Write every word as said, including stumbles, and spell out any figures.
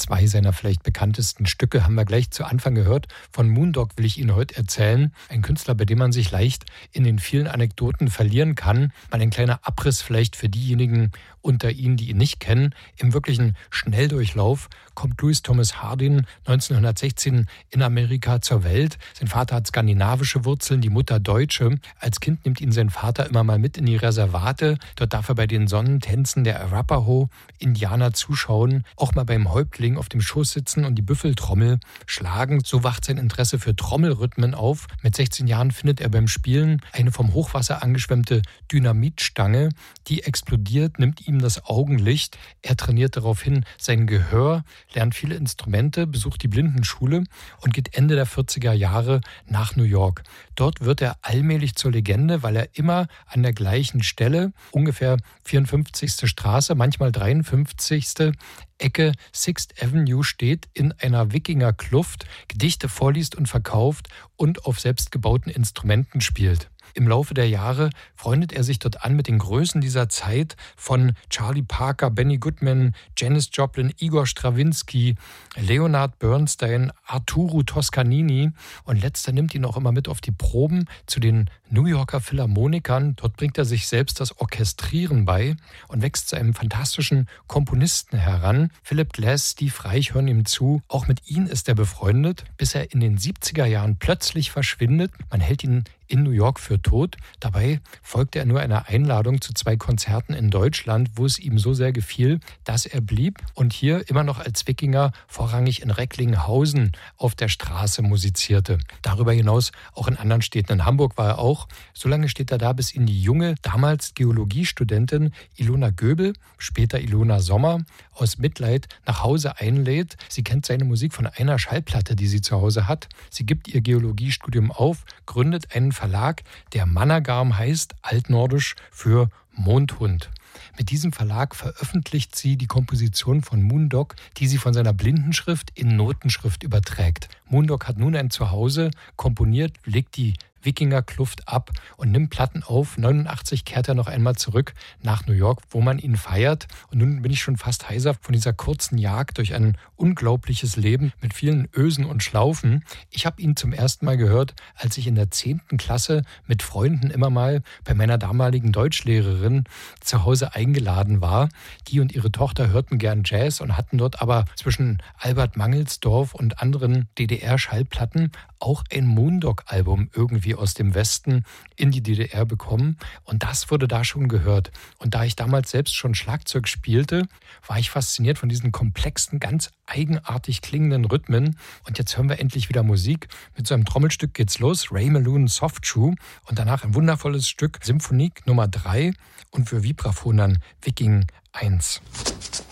Zwei seiner vielleicht bekanntesten Stücke haben wir gleich zu Anfang gehört. Von Moondog will ich Ihnen heute erzählen. Ein Künstler, bei dem man sich leicht in den vielen Anekdoten verlieren kann. Mal ein kleiner Abriss vielleicht für diejenigen unter Ihnen, die ihn nicht kennen. Im wirklichen Schnelldurchlauf kommt Louis Thomas Hardin neunzehnhundertsechzehn in Amerika zur Welt. Sein Vater hat skandinavische Wurzeln, die Mutter Deutsche. Als Kind nimmt ihn sein Vater immer mal mit in die Reservate. Dort darf er bei den Sonnentänzen der Arapaho-Indianer zuschauen, auch mal beim Häuptling auf dem Schoß sitzen und die Büffeltrommel schlagen. So wacht sein Interesse für Trommelrhythmen auf. Mit sechzehn Jahren findet er beim Spielen eine vom Hochwasser angeschwemmte Dynamitstange. Die explodiert, nimmt ihm das Augenlicht. Er trainiert daraufhin sein Gehör, lernt viele Instrumente, besucht die Blindenschule und geht Ende der vierziger Jahre nach New York. Dort wird er allmählich zur Legende, weil er immer an der gleichen Stelle, ungefähr vierundfünfzigste Straße, manchmal dreiundfünfzigste Ecke Sixth Avenue steht, in einer Wikingerkluft, Gedichte vorliest und verkauft und auf selbstgebauten Instrumenten spielt. Im Laufe der Jahre freundet er sich dort an mit den Größen dieser Zeit von Charlie Parker, Benny Goodman, Janis Joplin, Igor Strawinski, Leonard Bernstein, Arturo Toscanini und letzter nimmt ihn auch immer mit auf die Proben zu den New Yorker Philharmonikern. Dort bringt er sich selbst das Orchestrieren bei und wächst zu einem fantastischen Komponisten heran. Philip Glass, Steve Reich hören ihm zu. Auch mit ihnen ist er befreundet, bis er in den siebziger Jahren plötzlich verschwindet. Man hält ihn in New York für tot. Dabei folgte er nur einer Einladung zu zwei Konzerten in Deutschland, wo es ihm so sehr gefiel, dass er blieb und hier immer noch als Wikinger vorrangig in Recklinghausen auf der Straße musizierte. Darüber hinaus auch in anderen Städten. In Hamburg war er auch. So lange steht er da, bis ihn die junge, damals Geologiestudentin Ilona Göbel, später Ilona Sommer, aus Mitleid nach Hause einlädt. Sie kennt seine Musik von einer Schallplatte, die sie zu Hause hat. Sie gibt ihr Geologiestudium auf, gründet einen Verlag, der Managarm heißt, altnordisch für Mondhund. Mit diesem Verlag veröffentlicht sie die Komposition von Moondog, die sie von seiner Blindenschrift in Notenschrift überträgt. Moondog hat nun ein Zuhause, komponiert, legt die Wikingerkluft ab und nimmt Platten auf. neunundachtzig kehrt er noch einmal zurück nach New York, wo man ihn feiert. Und nun bin ich schon fast heiser von dieser kurzen Jagd durch ein unglaubliches Leben mit vielen Ösen und Schlaufen. Ich habe ihn zum ersten Mal gehört, als ich in der zehnten Klasse mit Freunden immer mal bei meiner damaligen Deutschlehrerin zu Hause eingeladen war. Die und ihre Tochter hörten gern Jazz und hatten dort aber zwischen Albert Mangelsdorf und anderen D D R-Schallplatten auch ein Moondog-Album irgendwie aus dem Westen in die D D R bekommen. Und das wurde da schon gehört. Und da ich damals selbst schon Schlagzeug spielte, war ich fasziniert von diesen komplexen, ganz eigenartig klingenden Rhythmen. Und jetzt hören wir endlich wieder Musik. Mit so einem Trommelstück geht's los. Ray Malone, Soft Shoe. Und danach ein wundervolles Stück, Symphonik Nummer drei. Und für Vibraphon dann Viking eins.